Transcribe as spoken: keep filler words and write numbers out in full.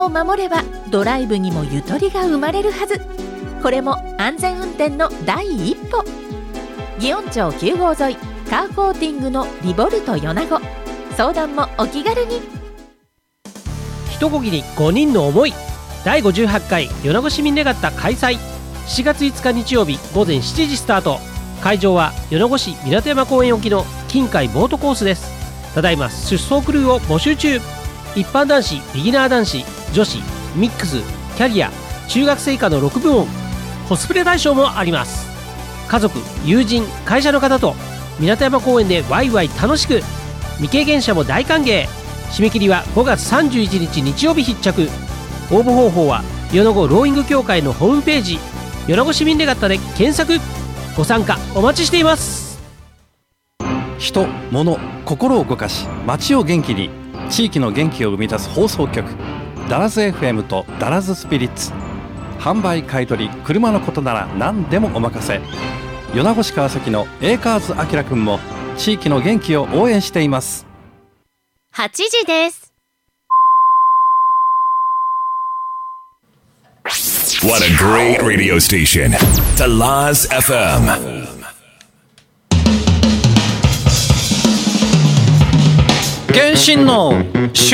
を守ればドライブにもゆとりが生まれるはず。これも安全運転の第一歩。祇園町きゅう号沿いカーコーティングのリボルト米子、相談もお気軽に。 一こぎにごにんの思い、だいごじゅうはちかい米子市民レガッタ開催。しがついつか日曜日午前しちじスタート。会場は米子市港山公園沖の近海ボートコースです。ただいま出走クルーを募集中。一般男子、ビギナー男子、女子、ミックス、キャリア、中学生以下のろくぶもん、コスプレ対象もあります。家族、友人、会社の方と港山公園でワイワイ楽しく。未経験者も大歓迎。締め切りはごがつさんじゅういちにち日曜日必着。応募方法は米子ローイング協会のホームページ米子市民レガッタで検索。ご参加お待ちしています。 人、物、心を動かし街を元気に、地域の元気を生み出す放送局ダラズ エフエム とダラズスピリッツ。販売買取車のことなら何でもお任せ。米子市川崎のエーカーズあきらくんも地域の元気を応援しています。 はちじです。 What a great radio station. Dalaz エフエム。 原神の